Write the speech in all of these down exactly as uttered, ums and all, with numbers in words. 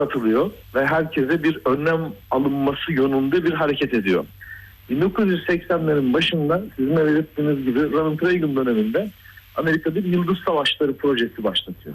atılıyor ve herkese bir önlem alınması yönünde bir hareket ediyor. bin dokuz yüz seksenlerin başında sizin de belirttiğiniz gibi Ronald Reagan döneminde Amerika bir Yıldız Savaşları projesi başlatıyor.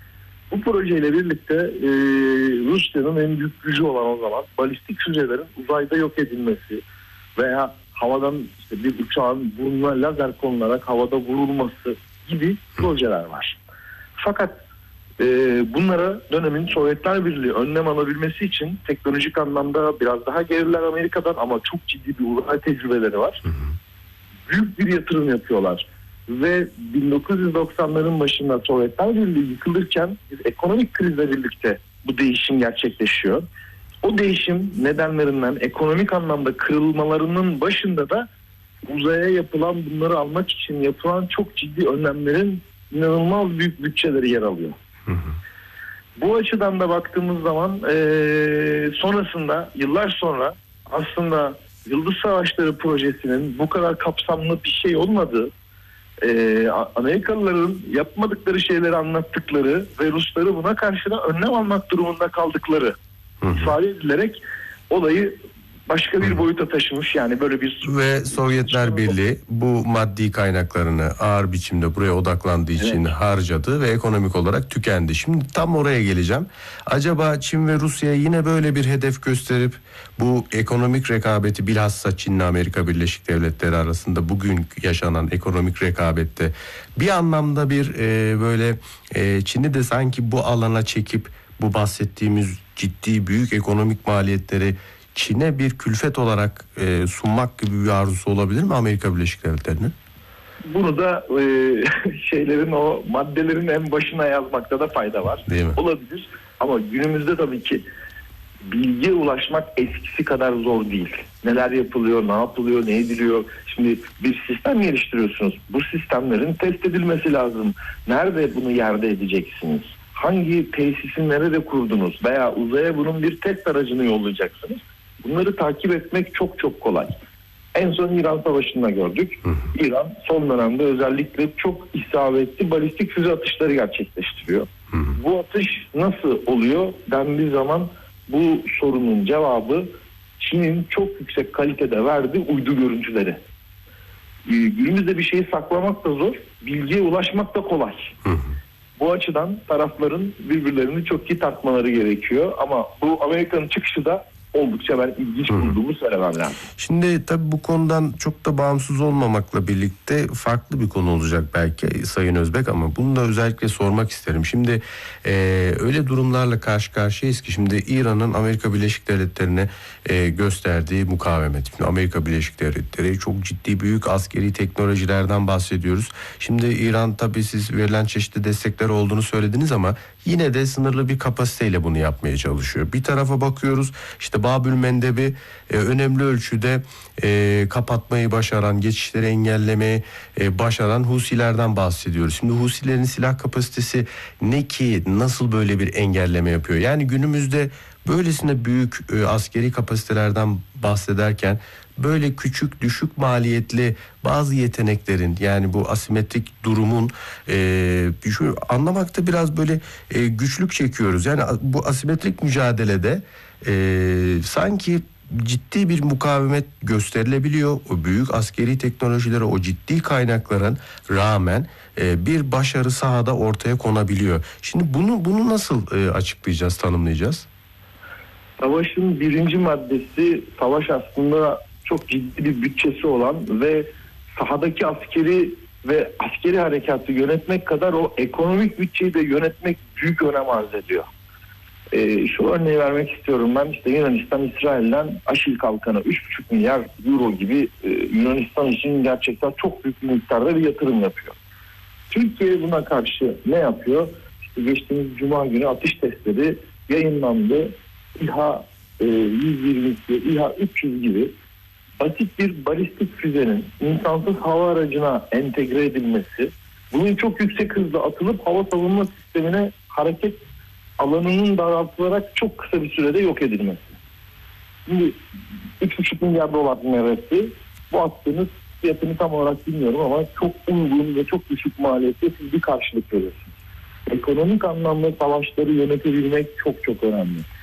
Bu projeyle birlikte e, Rusya'nın en büyük gücü olan o zaman balistik füzelerin uzayda yok edilmesi veya havadan işte bir uçağın burnuna lazer konularak havada vurulması gibi projeler var. Fakat e, bunlara dönemin Sovyetler Birliği önlem alabilmesi için teknolojik anlamda biraz daha geriler Amerika'dan ama çok ciddi bir uzay tecrübeleri var. Hı hı. Büyük bir yatırım yapıyorlar. Ve bin dokuz yüz doksanların başında Sovyetler Birliği yıkılırken bir ekonomik krizle birlikte bu değişim gerçekleşiyor. O değişim nedenlerinden ekonomik anlamda kırılmalarının başında da uzaya yapılan, bunları almak için yapılan çok ciddi önlemlerin inanılmaz büyük bütçeleri yer alıyor. Hı hı. Bu açıdan da baktığımız zaman ee, sonrasında yıllar sonra aslında Yıldız Savaşları projesinin bu kadar kapsamlı bir şey olmadığı, Ee, Amerikalıların yapmadıkları şeyleri anlattıkları ve Rusları buna karşı da önlem almak durumunda kaldıkları hı hı. ifade edilerek olayı başka bir boyuta taşımış. Yani böyle bir... Ve Sovyetler Birliği bu maddi kaynaklarını ağır biçimde buraya odaklandığı için evet. harcadı ve ekonomik olarak tükendi. Şimdi tam oraya geleceğim. Acaba Çin ve Rusya yine böyle bir hedef gösterip bu ekonomik rekabeti, bilhassa Çin'le Amerika Birleşik Devletleri arasında bugün yaşanan ekonomik rekabette bir anlamda bir e, böyle e, Çin'i de sanki bu alana çekip bu bahsettiğimiz ciddi büyük ekonomik maliyetleri Çin'e bir külfet olarak e, sunmak gibi bir arzusu olabilir mi Amerika Birleşik Devletleri'nin? Bunu da e, şeylerin o maddelerin en başına yazmakta da fayda var. Olabilir ama günümüzde tabii ki bilgiye ulaşmak eskisi kadar zor değil. Neler yapılıyor, ne yapılıyor, ne ediliyor. Şimdi bir sistem geliştiriyorsunuz. Bu sistemlerin test edilmesi lazım. Nerede bunu yerde edeceksiniz? Hangi tesisin nerede kurdunuz? Veya uzaya bunun bir test aracını yollayacaksınız. Bunları takip etmek çok çok kolay. En son İran Savaşı'nda gördük. Hı hı. İran son dönemde özellikle çok isabetli balistik füze atışları gerçekleştiriyor. Hı hı. Bu atış nasıl oluyor dendiği zaman bu sorunun cevabı Çin'in çok yüksek kalitede verdiği uydu görüntüleri. Ee, günümüzde bir şeyi saklamak da zor, bilgiye ulaşmak da kolay. Hı hı. Bu açıdan tarafların birbirlerini çok iyi tartmaları gerekiyor. Ama bu Amerika'nın çıkışı da oldukça ben ilginç bulduğumu söylemem lazım. Şimdi tabii bu konudan çok da bağımsız olmamakla birlikte farklı bir konu olacak belki Sayın Özbek, ama bunu da özellikle sormak isterim. Şimdi e, öyle durumlarla karşı karşıyayız ki şimdi İran'ın Amerika Birleşik Devletleri'ne e, gösterdiği mukavemet. Şimdi Amerika Birleşik Devletleri çok ciddi büyük askeri teknolojilerden bahsediyoruz. Şimdi İran tabii siz verilen çeşitli destekler olduğunu söylediniz ama yine de sınırlı bir kapasiteyle bunu yapmaya çalışıyor. Bir tarafa bakıyoruz, işte Babül Mendeb'i e, önemli ölçüde e, kapatmayı başaran, geçişleri engellemeyi e, başaran Husilerden bahsediyoruz. Şimdi Husilerin silah kapasitesi ne ki, nasıl böyle bir engelleme yapıyor? Yani günümüzde böylesine büyük e, askeri kapasitelerden bahsederken böyle küçük, düşük maliyetli bazı yeteneklerin, yani bu asimetrik durumun e, şu, anlamakta biraz böyle e, güçlük çekiyoruz. Yani bu asimetrik mücadelede e, sanki ciddi bir mukavemet gösterilebiliyor. O büyük askeri teknolojilere, o ciddi kaynakların rağmen e, bir başarı sahada ortaya konabiliyor. Şimdi bunu bunu nasıl e, açıklayacağız, tanımlayacağız? Savaşın birinci maddesi, savaş aslında çok ciddi bir bütçesi olan ve sahadaki askeri ve askeri harekatı yönetmek kadar o ekonomik bütçeyi de yönetmek büyük önem arz ediyor. Ee, şu örneği vermek istiyorum ben. İşte Yunanistan İsrail'den Aşil Kalkanı üç buçuk milyar euro gibi e, Yunanistan için gerçekten çok büyük bir miktarda bir yatırım yapıyor. Türkiye buna karşı ne yapıyor? İşte geçtiğimiz Cuma günü atış testleri yayınlandı. İHA e, yüz yirmi iki, İHA üç yüz gibi basit bir balistik füzenin insansız hava aracına entegre edilmesi, bunun çok yüksek hızla atılıp hava savunma sistemine hareket alanının daraltılarak çok kısa bir sürede yok edilmesi. Şimdi üç buçuk milyar dolar neresi? Bu attığınız fiyatını tam olarak bilmiyorum ama çok uygun ve çok düşük maliyetli siz bir karşılık veriyorsunuz. ekonomik anlamda savaşları yönetebilmek çok çok önemli.